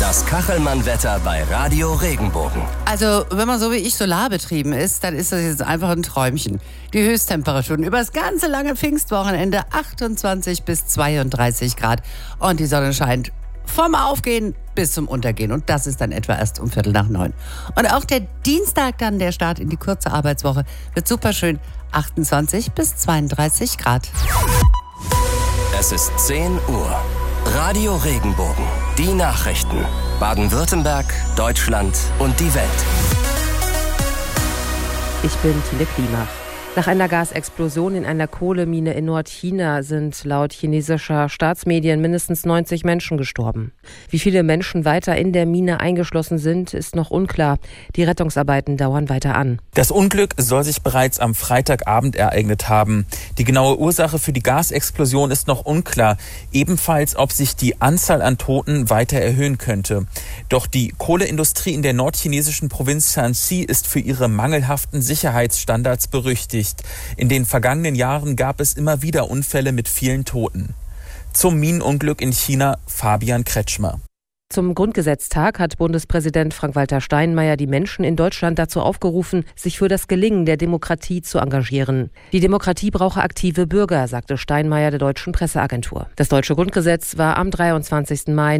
Das Kachelmann-Wetter bei Radio Regenbogen. Also, wenn man so wie ich solarbetrieben ist, dann ist das jetzt einfach ein Träumchen. Die Höchsttemperaturen über das ganze lange Pfingstwochenende 28 bis 32 Grad. Und die Sonne scheint vom Aufgehen bis zum Untergehen. Und das ist dann etwa erst um 8:45. Und auch der Dienstag dann, der Start in die kurze Arbeitswoche, wird super schön. 28 bis 32 Grad. Es ist 10 Uhr. Radio Regenbogen. Die Nachrichten. Baden-Württemberg, Deutschland und die Welt. Ich bin Tine Klimach. Nach einer Gasexplosion in einer Kohlemine in Nordchina sind laut chinesischer Staatsmedien mindestens 90 Menschen gestorben. Wie viele Menschen weiter in der Mine eingeschlossen sind, ist noch unklar. Die Rettungsarbeiten dauern weiter an. Das Unglück soll sich bereits am Freitagabend ereignet haben. Die genaue Ursache für die Gasexplosion ist noch unklar. Ebenfalls, ob sich die Anzahl an Toten weiter erhöhen könnte. Doch die Kohleindustrie in der nordchinesischen Provinz Shanxi ist für ihre mangelhaften Sicherheitsstandards berüchtigt. In den vergangenen Jahren gab es immer wieder Unfälle mit vielen Toten. Zum Minenunglück in China, Fabian Kretschmer. Zum Grundgesetztag hat Bundespräsident Frank-Walter Steinmeier die Menschen in Deutschland dazu aufgerufen, sich für das Gelingen der Demokratie zu engagieren. Die Demokratie brauche aktive Bürger, sagte Steinmeier der Deutschen Presseagentur. Das deutsche Grundgesetz war am 23. Mai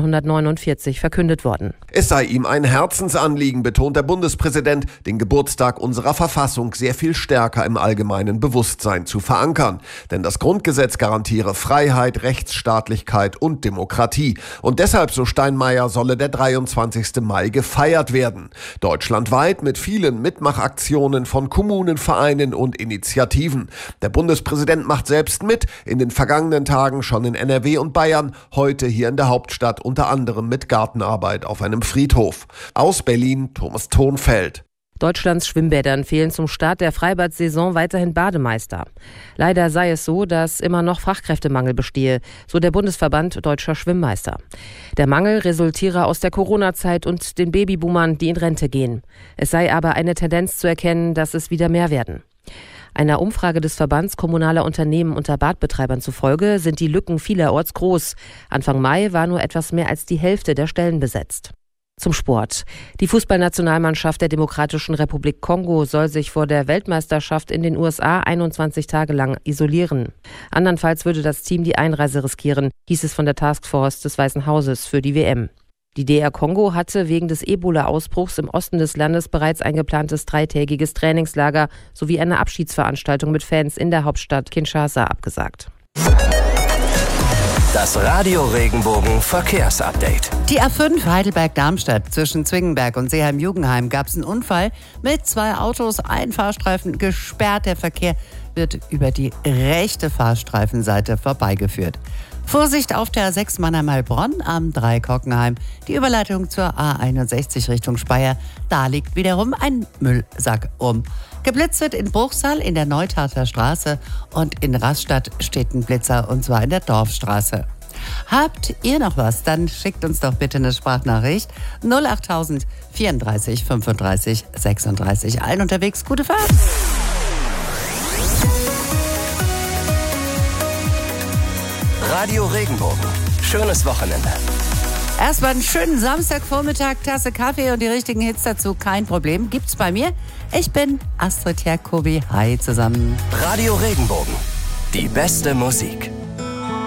1949 verkündet worden. Es sei ihm ein Herzensanliegen, betont der Bundespräsident, den Geburtstag unserer Verfassung sehr viel stärker im allgemeinen Bewusstsein zu verankern. Denn das Grundgesetz garantiere Freiheit, Rechtsstaatlichkeit und Demokratie. Und deshalb, so Steinmeier, solle der 23. Mai gefeiert werden. Deutschlandweit mit vielen Mitmachaktionen von Kommunen, Vereinen und Initiativen. Der Bundespräsident macht selbst mit, in den vergangenen Tagen schon in NRW und Bayern, heute hier in der Hauptstadt unter anderem mit Gartenarbeit auf einem Friedhof. Aus Berlin, Thomas Thonfeld. Deutschlands Schwimmbädern fehlen zum Start der Freibad-Saison weiterhin Bademeister. Leider sei es so, dass immer noch Fachkräftemangel bestehe, so der Bundesverband Deutscher Schwimmmeister. Der Mangel resultiere aus der Corona-Zeit und den Babyboomern, die in Rente gehen. Es sei aber eine Tendenz zu erkennen, dass es wieder mehr werden. Einer Umfrage des Verbands kommunaler Unternehmen unter Badbetreibern zufolge sind die Lücken vielerorts groß. Anfang Mai war nur etwas mehr als die Hälfte der Stellen besetzt. Zum Sport. Die Fußballnationalmannschaft der Demokratischen Republik Kongo soll sich vor der Weltmeisterschaft in den USA 21 Tage lang isolieren. Andernfalls würde das Team die Einreise riskieren, hieß es von der Taskforce des Weißen Hauses für die WM. Die DR Kongo hatte wegen des Ebola-Ausbruchs im Osten des Landes bereits ein geplantes 3-tägiges Trainingslager sowie eine Abschiedsveranstaltung mit Fans in der Hauptstadt Kinshasa abgesagt. Das Radio Regenbogen Verkehrsupdate. Die A5 Heidelberg-Darmstadt zwischen Zwingenberg und Seeheim-Jugenheim gab es einen Unfall mit 2 Autos, ein Fahrstreifen gesperrt. Der Verkehr wird über die rechte Fahrstreifenseite vorbeigeführt. Vorsicht auf der A6 Mannheim-Heilbronn am 3 Kockenheim. Die Überleitung zur A61 Richtung Speyer. Da liegt wiederum ein Müllsack rum. Geblitzt wird in Bruchsal in der Neutather Straße und in Rastatt steht ein Blitzer und zwar in der Dorfstraße. Habt ihr noch was? Dann schickt uns doch bitte eine Sprachnachricht 08000 34 35 36. Allen unterwegs gute Fahrt! Radio Regenbogen. Schönes Wochenende. Erstmal einen schönen Samstagvormittag, Tasse Kaffee und die richtigen Hits dazu, kein Problem. Gibt's bei mir. Ich bin Astrid Jacobi. Hi zusammen. Radio Regenbogen. Die beste Musik.